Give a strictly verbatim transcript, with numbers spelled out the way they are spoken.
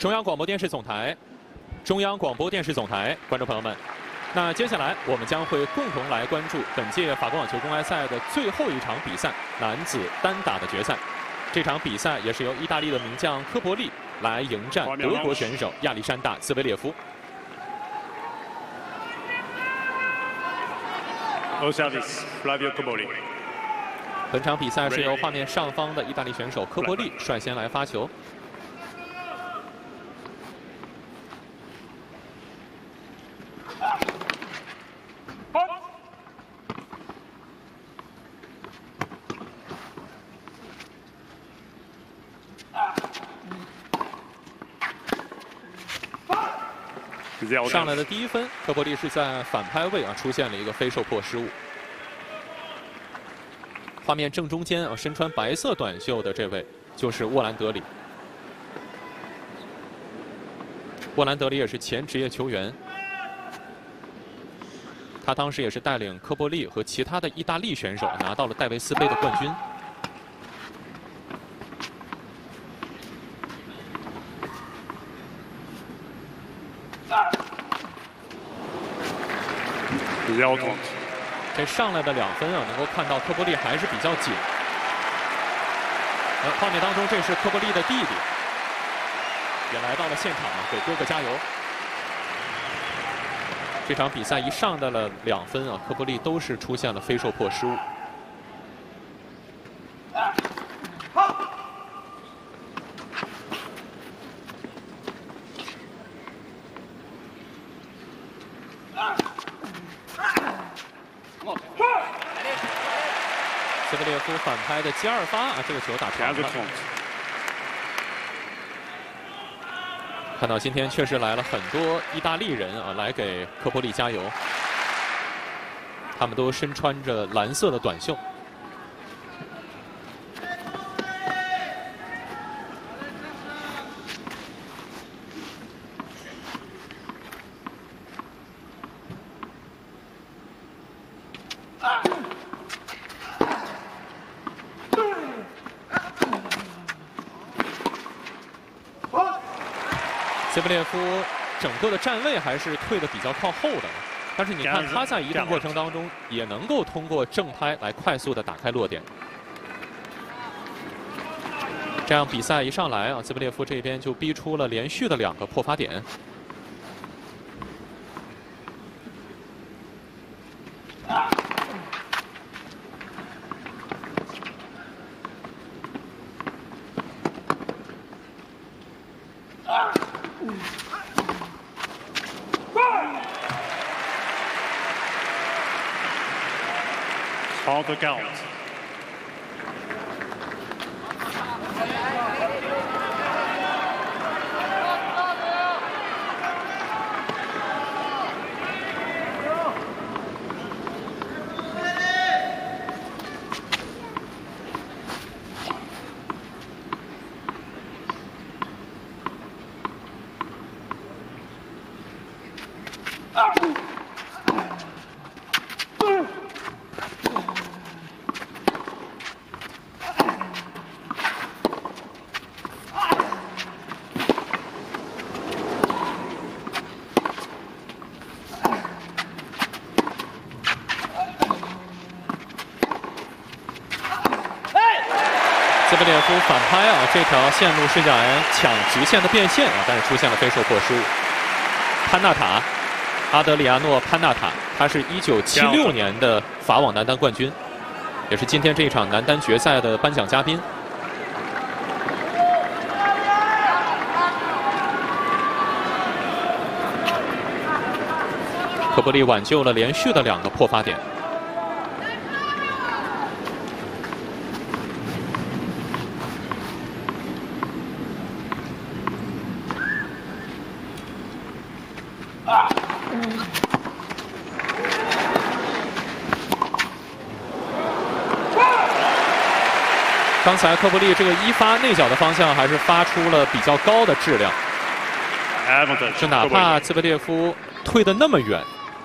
中央广播电视总台，中央广播电视总台，观众朋友们，那接下来我们将会共同来关注本届法国网球公开赛的最后一场比赛——男子单打的决赛。这场比赛也是由意大利的名将科波利来迎战德国选手亚历山大·兹维列夫。 Au service, Flavio Cobolli。 本场比赛是由画面上方的意大利选手科波利率先来发球。上来的第一分，科波利是在反拍位啊出现了一个非受迫失误。画面正中间啊，身穿白色短袖的这位就是沃兰德里。沃兰德里也是前职业球员，他当时也是带领科波利和其他的意大利选手拿到了戴维斯杯的冠军。 这上来的两分啊，能够看到科波利还是比较紧。呃，画面当中这是科波利的弟弟，也来到了现场啊，给哥哥加油。这场比赛一上来了两分啊，科波利都是出现了非受迫失误。 兹维列夫反拍的接二发啊，这个球打长了。看到今天确实来了很多意大利人啊，来给科波利加油。他们都身穿着蓝色的短袖。兹维列夫整个的站位还是退得比较靠后的，但是你看他在移动过程当中也能够通过正拍来快速的打开落点。这样比赛一上来啊，兹维列夫这边就逼出了连续的两个破发点。 trente quarante。 兹维列夫反拍啊，这条线路是想抢直线的变线啊，但是出现了非受迫失误。潘纳塔，阿德里亚诺·潘纳塔，他是一九七六年的法网男单冠军，也是今天这一场男单决赛的颁奖嘉宾。科波利挽救了连续的两个破发点。 刚才科波利这个一发内角的方向还是发出了比较高的质量，是哪怕兹维列夫退得那么远，